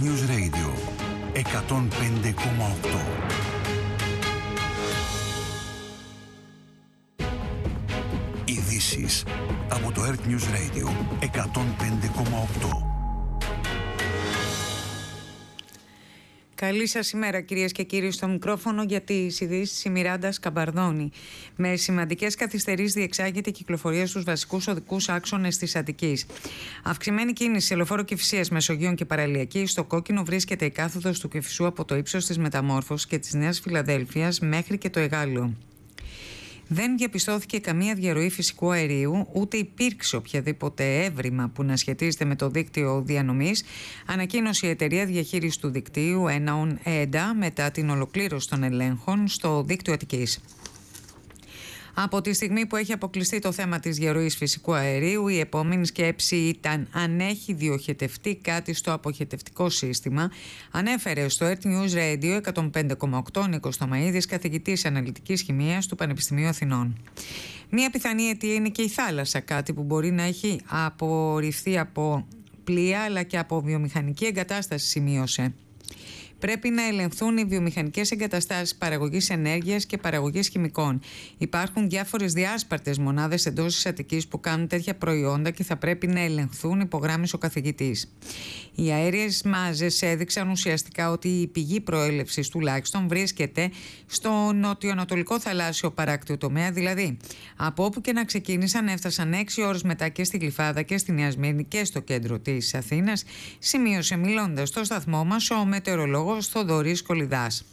News Radio 105,8. Ειδήσεις από το Earth News Radio 105,8. Καλή σας ημέρα κυρίες και κύριοι, στο μικρόφωνο για τις ειδήσεις η Μιράντα Σκαμπαρδόνη. Με σημαντικές καθυστερήσεις διεξάγεται η κυκλοφορία στους βασικούς οδικούς άξονες της Αττικής. Αυξημένη κίνηση σε λεωφόρο Κηφισίας, Μεσογείων και Παραλιακή. Στο κόκκινο βρίσκεται η κάθοδος του Κηφισού από το ύψος της Μεταμόρφωσης και της Νέας Φιλαδέλφειας μέχρι και το Εγάλεο. Δεν διαπιστώθηκε καμία διαρροή φυσικού αερίου, ούτε υπήρξε οποιαδήποτε έβριμα που να σχετίζεται με το δίκτυο διανομής, ανακοίνωσε η εταιρεία διαχείρισης του δικτύου ΕΝΑΟΝ-ΕΝΤΑ μετά την ολοκλήρωση των ελέγχων στο δίκτυο Αττικής. Από τη στιγμή που έχει αποκλειστεί το θέμα της διαρροής φυσικού αερίου, η επόμενη σκέψη ήταν αν έχει διοχετευτεί κάτι στο αποχετευτικό σύστημα, ανέφερε στο Earth News Radio 105,8 Νίκος Θωμαΐδης, καθηγητής αναλυτικής χημείας του Πανεπιστημίου Αθηνών. Μία πιθανή αιτία είναι και η θάλασσα, κάτι που μπορεί να έχει απορριφθεί από πλοία αλλά και από βιομηχανική εγκατάσταση, σημείωσε. Πρέπει να ελεγχθούν οι βιομηχανικές εγκαταστάσεις παραγωγής ενέργειας και παραγωγής χημικών. Υπάρχουν διάφορες διάσπαρτες μονάδες εντός της Αττικής που κάνουν τέτοια προϊόντα και θα πρέπει να ελεγχθούν, υπογράμμισε ο καθηγητής. Οι αέριες μάζες έδειξαν ουσιαστικά ότι η πηγή προέλευσης τουλάχιστον βρίσκεται στο νοτιοανατολικό θαλάσσιο παράκτιο τομέα, δηλαδή από όπου και να ξεκίνησαν έφτασαν 6 ώρες μετά και στη Γλυφάδα και στη Νέα Σμύρνη και στο κέντρο της Αθήνας, σημείωσε μιλώντας στο σταθμό μας ο μετεωρολόγος Θοδωρής Κολιδάς.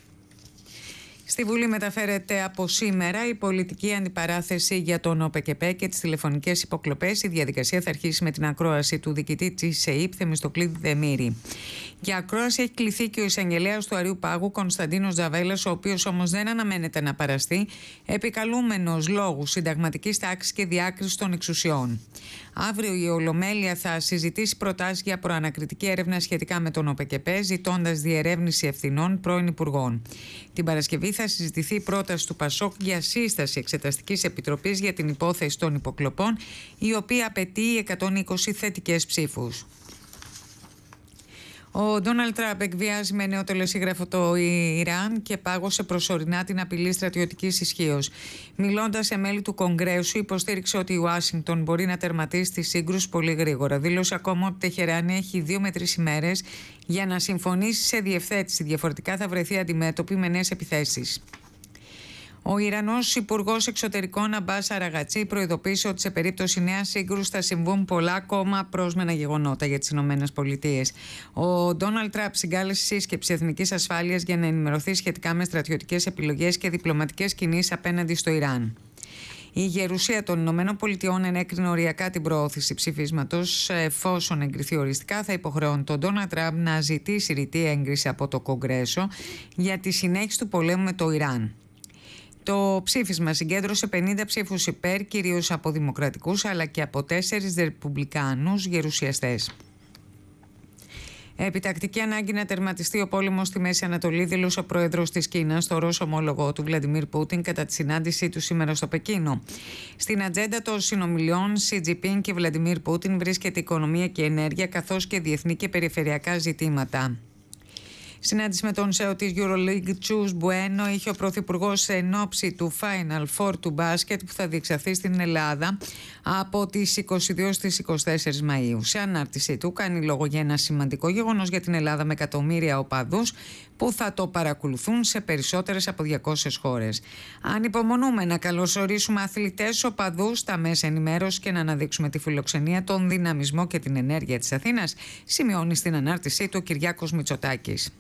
Στη Βουλή μεταφέρεται από σήμερα η πολιτική αντιπαράθεση για τον ΟΠΕΚΕΠΕ και τις τηλεφωνικές υποκλοπές. Η διαδικασία θα αρχίσει με την ακρόαση του διοικητή της ΕΥΠ, Θεμιστοκλήδη Δεμήρη. Για ακρόαση έχει κληθεί και ο εισαγγελέας του Αριού Πάγου, Κωνσταντίνος Τζαβέλας, ο οποίος όμως δεν αναμένεται να παραστεί, επικαλούμενος λόγου συνταγματικής τάξης και διάκρισης των εξουσιών. Αύριο η Ολομέλεια θα συζητήσει προτάσεις για προανακριτική έρευνα σχετικά με τον ΟΠΕΚΕΠΕ, ζητώντας διερεύνηση ευθυνών πρώην υπουργών. Την Παρασκευή θα συζητηθεί η πρόταση του ΠΑΣΟΚ για σύσταση εξεταστικής επιτροπής για την υπόθεση των υποκλοπών, η οποία απαιτεί 120 θετικές ψήφους. Ο Ντόναλντ Τραμπ εκβιάζει με νέο τελεσίγραφο το Ιράν και πάγωσε προσωρινά την απειλή στρατιωτικής ισχύως. Μιλώντας σε μέλη του Κογκρέσου, υποστήριξε ότι η Ουάσιγκτον μπορεί να τερματίσει τη σύγκρουση πολύ γρήγορα. Δήλωσε ακόμα ότι η Τεχεράνη έχει 2 με 3 ημέρες για να συμφωνήσει σε διευθέτηση. Διαφορετικά θα βρεθεί αντιμέτωπη με νέες επιθέσεις. Ο Ιρανός Υπουργός Εξωτερικών Αμπάς Αραγατσί προειδοποίησε ότι σε περίπτωση νέας σύγκρουσης θα συμβούν πολλά ακόμα πρόσμενα γεγονότα για τις ΗΠΑ. Ο Ντόναλντ Τραμπ συγκάλεσε σύσκεψη εθνικής ασφάλειας για να ενημερωθεί σχετικά με στρατιωτικές επιλογές και διπλωματικές κινήσεις απέναντι στο Ιράν. Η Γερουσία των ΗΠΑ ενέκρινε οριακά την προώθηση ψηφίσματος. Εφόσον εγκριθεί οριστικά, θα υποχρεώνει τον Ντόναλντ Τραμπ να ζητήσει ρητή έγκριση από το Κογκρέσο για τη συνέχιση του πολέμου με το Ιράν. Το ψήφισμα συγκέντρωσε 50 ψήφους υπέρ, κυρίως από δημοκρατικούς αλλά και από 4 ρεπουμπλικάνους γερουσιαστές. Επιτακτική ανάγκη να τερματιστεί ο πόλεμος στη Μέση Ανατολή, δήλωσε ο πρόεδρος της Κίνας, το Ρώσο ομόλογο του Βλαντιμίρ Πούτιν, κατά τη συνάντησή του σήμερα στο Πεκίνο. Στην ατζέντα των συνομιλιών, Σι Τζινπίνγκ και Βλαντιμίρ Πούτιν βρίσκεται η οικονομία και η ενέργεια, καθώς και διεθνή και περιφερειακά ζητήματα. Συνάντηση με τον ΣΕΟ της EuroLeague Τσους Μπουένο είχε ο Πρωθυπουργός εν ώψη του Final Four του μπάσκετ που θα διεξαχθεί στην Ελλάδα από τις 22 στις 24 Μαΐου. Σε ανάρτησή του κάνει λόγο για ένα σημαντικό γεγονός για την Ελλάδα με εκατομμύρια οπαδούς που θα το παρακολουθούν σε περισσότερες από 200 χώρες. Ανυπομονούμε να καλωσορίσουμε αθλητές, οπαδούς στα μέσα ενημέρωσης και να αναδείξουμε τη φιλοξενία, τον δυναμισμό και την ενέργεια της Αθήνας, σημειώνει στην ανάρτησή του ο Κυριάκος Μητσοτάκης.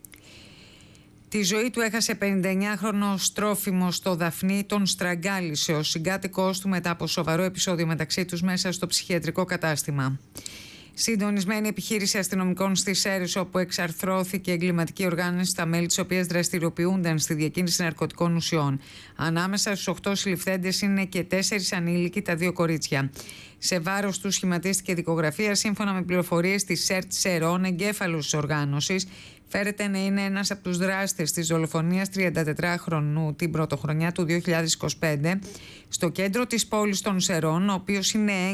Τη ζωή του έχασε 59χρονος τρόφιμος στο Δαφνί, τον στραγγάλισε ο συγκάτοικός του μετά από σοβαρό επεισόδιο μεταξύ τους μέσα στο ψυχιατρικό κατάστημα. Συντονισμένη επιχείρηση αστυνομικών στη Σέρρες, όπου εξαρθρώθηκε εγκληματική οργάνωση στα μέλη της οποίας δραστηριοποιούνταν στη διακίνηση ναρκωτικών ουσιών. Ανάμεσα στους 8 συλληφθέντες είναι και 4 ανήλικοι, τα 2 κορίτσια. Σε βάρος του σχηματίστηκε δικογραφία. Σύμφωνα με πληροφορίες της ΣΕΡΤ Σερών, εγκέφαλος της οργάνωσης φέρεται να είναι ένας από τους δράστες της δολοφονίας 34χρονου την πρωτοχρονιά του 2025 στο κέντρο της πόλης των Σερών, ο οποίος είναι